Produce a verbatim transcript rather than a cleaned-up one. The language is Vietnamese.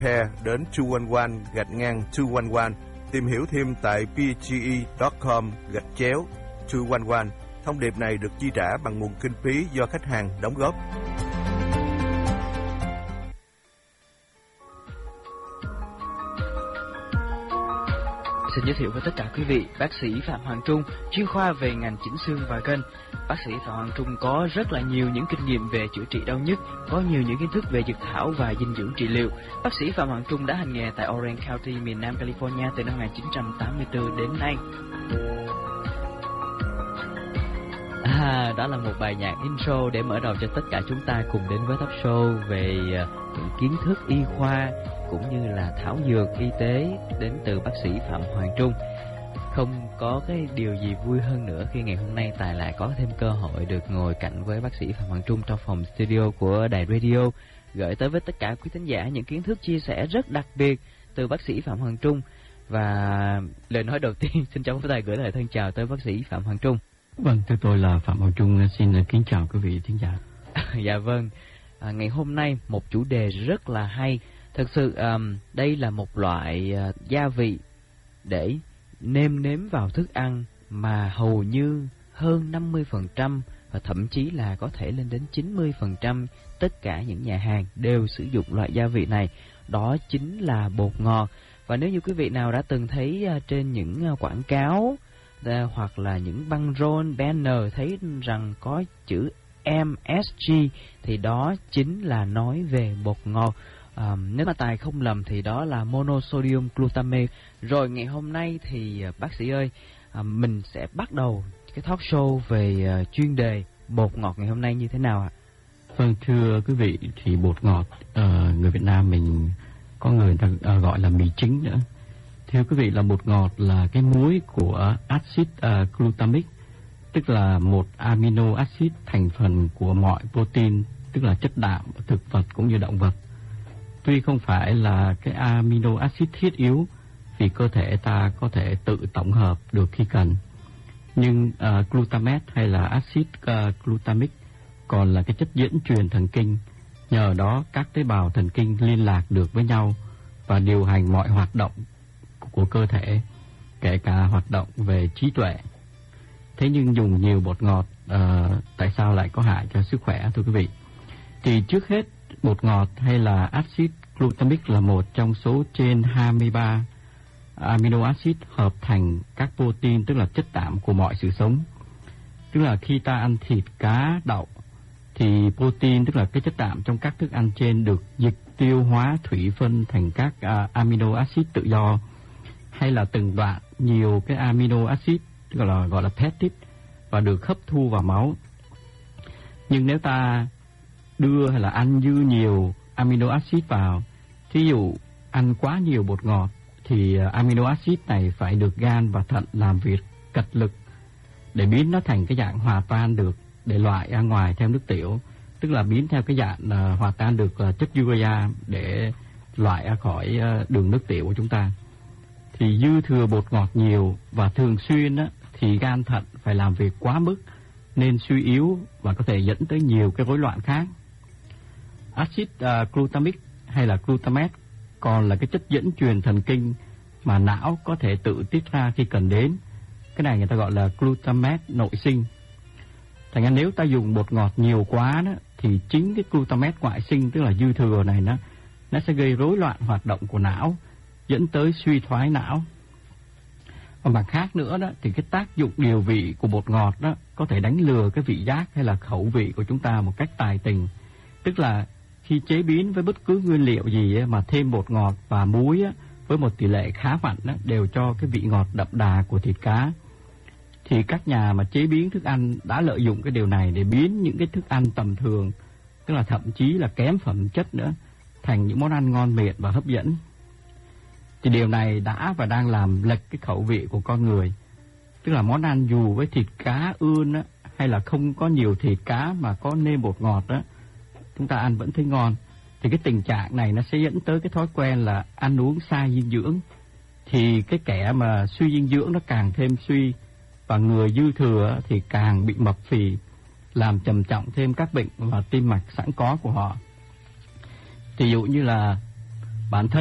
Pair đến hai một một gạch ngang hai một một. Tìm hiểu thêm tại p g e chấm com gạch chéo hai một một. Thông điệp này được chi trả bằng nguồn kinh phí do khách hàng đóng góp. Xin giới thiệu với tất cả quý vị, bác sĩ Phạm Hoàng Trung, chuyên khoa về ngành chỉnh xương và gân. Bác sĩ Phạm Hoàng Trung có rất là nhiều những kinh nghiệm về chữa trị đau nhức, có nhiều những kiến thức về dược thảo và dinh dưỡng trị liệu. Bác sĩ Phạm Hoàng Trung đã hành nghề tại Orange County, miền Nam California từ năm một nghìn chín trăm tám mươi tư đến nay. À, đó là một bài nhạc intro để mở đầu cho tất cả chúng ta cùng đến với talk show về những kiến thức y khoa cũng như là thảo dược y tế đến từ bác sĩ Phạm Hoàng Trung. Không có cái điều gì vui hơn nữa khi ngày hôm nay Tài lại có thêm cơ hội được ngồi cạnh với bác sĩ Phạm Hoàng Trung trong phòng studio của đài radio, gửi tới với tất cả quý thính giả những kiến thức chia sẻ rất đặc biệt từ bác sĩ Phạm Hoàng Trung. Và lời nói đầu tiên xin cho Tài gửi lời thân chào tới bác sĩ Phạm Hoàng Trung. Vâng, thưa tôi là Phạm Hoàng Trung, xin kính chào quý vị thính giả. Dạ vâng, à, ngày hôm nay một chủ đề rất là hay. Thực sự um, đây là một loại uh, gia vị để nêm nếm vào thức ăn mà hầu như hơn năm mươi phần trăm và thậm chí là có thể lên đến chín mươi phần trăm tất cả những nhà hàng đều sử dụng loại gia vị này. Đó chính là bột ngọt. Và nếu như quý vị nào đã từng thấy uh, trên những uh, quảng cáo uh, hoặc là những băng rôn, banner thấy rằng có chữ em ét giê thì đó chính là nói về bột ngọt. À, nếu mà Tài không lầm thì đó là monosodium glutamate. Rồi ngày hôm nay thì bác sĩ ơi, à, mình sẽ bắt đầu cái talk show về uh, chuyên đề bột ngọt ngày hôm nay như thế nào ạ? Vâng, thưa quý vị, thì bột ngọt uh, người Việt Nam mình có người ta uh, gọi là mì chính nữa. Thưa quý vị, là bột ngọt là cái muối của axit uh, glutamic, tức là một amino acid thành phần của mọi protein, tức là chất đạm thực vật cũng như động vật. Tuy không phải là cái amino acid thiết yếu vì cơ thể ta có thể tự tổng hợp được khi cần, nhưng uh, glutamate hay là axit uh, glutamic còn là cái chất dẫn truyền thần kinh. Nhờ đó các tế bào thần kinh liên lạc được với nhau và điều hành mọi hoạt động của cơ thể, kể cả hoạt động về trí tuệ. Thế nhưng dùng nhiều bột ngọt uh, tại sao lại có hại cho sức khỏe, thưa quý vị? Thì trước hết, bột ngọt hay là axit glutamic là một trong số trên hai mươi ba amino acid hợp thành các protein, tức là chất đạm của mọi sự sống. Tức là khi ta ăn thịt, cá, đậu thì protein, tức là cái chất đạm trong các thức ăn trên được dịch tiêu hóa thủy phân thành các uh, amino acid tự do, hay là từng đoạn nhiều cái amino acid, tức là gọi là peptide, và được hấp thu vào máu. Nhưng nếu ta đưa hay là ăn dư nhiều amino acid vào, thí dụ ăn quá nhiều bột ngọt, thì amino acid này phải được gan và thận làm việc cật lực để biến nó thành cái dạng hòa tan được để loại ra ngoài theo nước tiểu, tức là biến theo cái dạng uh, hòa tan được uh, chất urea để loại ra khỏi uh, đường nước tiểu của chúng ta. Thì dư thừa bột ngọt nhiều và thường xuyên á, thì gan thận phải làm việc quá mức nên suy yếu và có thể dẫn tới nhiều cái rối loạn khác. Axit uh, glutamic hay là glutamate còn là cái chất dẫn truyền thần kinh mà não có thể tự tiết ra khi cần đến. Cái này người ta gọi là glutamate nội sinh. Thành ra nếu ta dùng bột ngọt nhiều quá đó, thì chính cái glutamate ngoại sinh, tức là dư thừa này nó nó sẽ gây rối loạn hoạt động của não, dẫn tới suy thoái não. Và mặt khác nữa đó, thì cái tác dụng điều vị của bột ngọt đó có thể đánh lừa cái vị giác hay là khẩu vị của chúng ta một cách tài tình. Tức là khi chế biến với bất cứ nguyên liệu gì ấy, mà thêm bột ngọt và muối ấy, với một tỷ lệ khá mạnh ấy, đều cho cái vị ngọt đậm đà của thịt cá. Thì các nhà mà chế biến thức ăn đã lợi dụng cái điều này để biến những cái thức ăn tầm thường, tức là thậm chí là kém phẩm chất nữa, thành những món ăn ngon miệng và hấp dẫn. Thì điều này đã và đang làm lệch cái khẩu vị của con người. Tức là món ăn dù với thịt cá ươn á, hay là không có nhiều thịt cá mà có nêm bột ngọt á, chúng ta ăn vẫn thấy ngon. Thì cái tình trạng này nó sẽ dẫn tới cái thói quen là ăn uống sai dinh dưỡng. Thì cái kẻ mà suy dinh dưỡng nó càng thêm suy, và người dư thừa thì càng bị mập phì, làm trầm trọng thêm các bệnh và tim mạch sẵn có của họ. Thì dụ như là bản thân